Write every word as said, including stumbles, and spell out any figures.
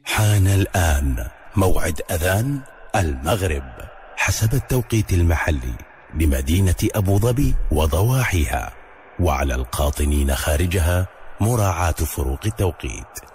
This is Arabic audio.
حان الآن موعد أذان المغرب حسب التوقيت المحلي لمدينة أبو ظبي وضواحيها، وعلى القاطنين خارجها مراعاة فروق التوقيت.